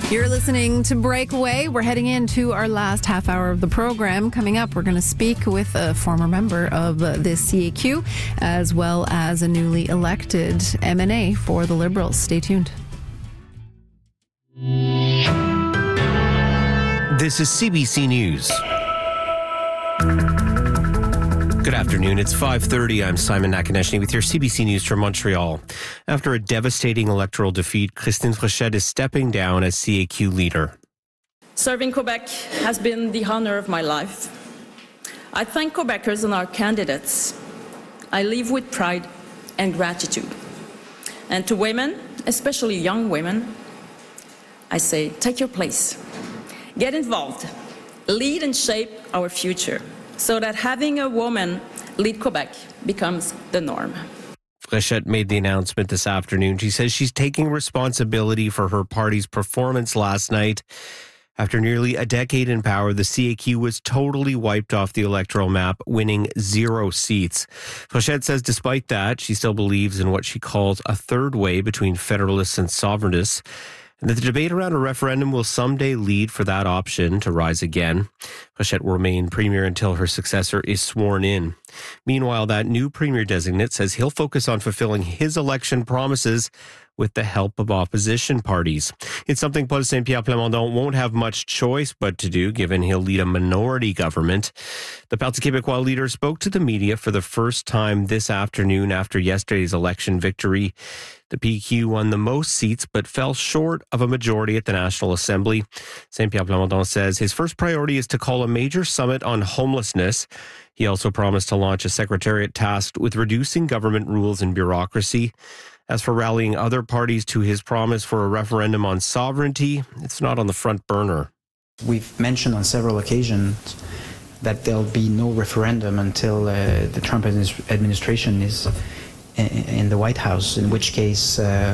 You're listening to Breakaway. We're heading into our last half hour of the program. Coming up, we're going to speak with a former member of the CAQ, as well as a newly elected MNA for the Liberals. Stay tuned. This is CBC News. Good afternoon. It's 5:30. I'm Simon Nakonechny with your CBC News from Montreal. After a devastating electoral defeat, Christine Fréchette is stepping down as CAQ leader. Serving Quebec has been the honor of my life. I thank Quebecers and our candidates. I leave with pride and gratitude. And to women, especially young women, I say, take your place. Get involved. Lead and shape our future, so that having a woman lead Quebec becomes the norm. Fréchette made the announcement this afternoon. She says she's taking responsibility for her party's performance last night. After nearly a decade in power, the CAQ was totally wiped off the electoral map, winning 0 seats. Fréchette says despite that, she still believes in what she calls a third way between federalists and sovereignists, and that the debate around a referendum will someday lead for that option to rise again. Fréchette will remain premier until her successor is sworn in. Meanwhile, that new premier designate says he'll focus on fulfilling his election promises with the help of opposition parties. It's something Paul Saint-Pierre Plamondon won't have much choice but to do, given he'll lead a minority government. The Parti québécois leader spoke to the media for the first time this afternoon after yesterday's election victory. The PQ won the most seats but fell short of a majority at the National Assembly. Saint-Pierre Plamondon says his first priority is to call a major summit on homelessness. He also promised to launch a secretariat tasked with reducing government rules and bureaucracy. As for rallying other parties to his promise for a referendum on sovereignty, it's not on the front burner. We've mentioned on several occasions that there'll be no referendum until the Trump administration is in the White House, in which case